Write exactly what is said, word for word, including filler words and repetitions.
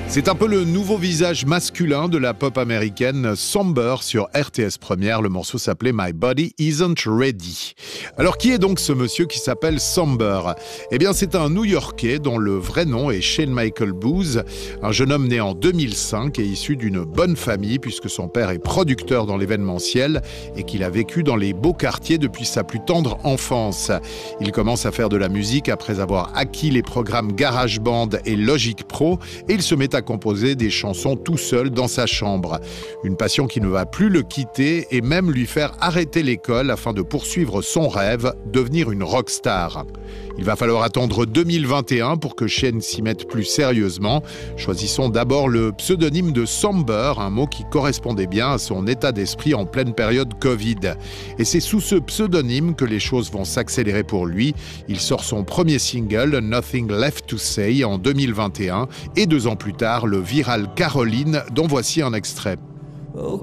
C'est un peu le nouveau visage masculin de la pop américaine, Somber sur R T S Première. Le morceau s'appelait My Body Isn't Ready. Alors qui est donc ce monsieur qui s'appelle Somber ? Eh bien c'est un New-Yorkais dont le vrai nom est Shane Michael Booth, un jeune homme né en deux mille cinq et issu d'une bonne famille puisque son père est producteur dans l'événementiel et qu'il a vécu dans les beaux quartiers depuis sa plus tendre enfance. Il commence à faire de la musique après avoir acquis les programmes GarageBand et Logic Pro et il se met à composer des chansons tout seul dans sa chambre. Une passion qui ne va plus le quitter et même lui faire arrêter l'école afin de poursuivre son rêve, devenir une rockstar. Il va falloir attendre deux mille vingt et un pour que Shane s'y mette plus sérieusement. Choisissons d'abord le pseudonyme de Somber, un mot qui correspondait bien à son état d'esprit en pleine période Covid. Et c'est sous ce pseudonyme que les choses vont s'accélérer pour lui. Il sort son premier single, Nothing Left to Say, en deux mille vingt et un, et deux ans plus tard, le viral Caroline, dont voici un extrait.